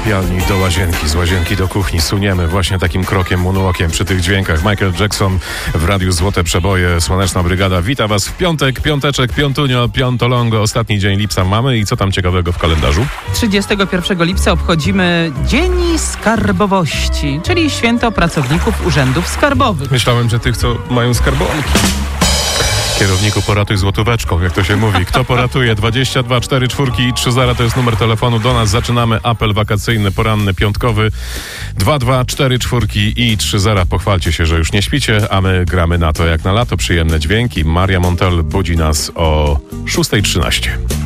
sypialni do łazienki, z łazienki do kuchni suniemy właśnie takim krokiem, moonwalkiem przy tych dźwiękach. Michael Jackson w Radiu Złote Przeboje, Słoneczna Brygada wita was w piątek, piąteczek, piątunio, piątolongo, ostatni dzień lipca mamy i co tam ciekawego w kalendarzu? 31 lipca obchodzimy Dzień Skarbowości, czyli święto pracowników urzędów skarbowych. Myślałem, że tych, co mają skarbonki. Kierowniku, poratuj złotóweczką, jak to się mówi. Kto poratuje? 22 4 4 i 3 0 to jest numer telefonu do nas. Zaczynamy apel wakacyjny, poranny, piątkowy. 22 4 4 i 3 0. Pochwalcie się, że już nie śpicie, a my gramy na to jak na lato. Przyjemne dźwięki. Maria Montel budzi nas o 6:13.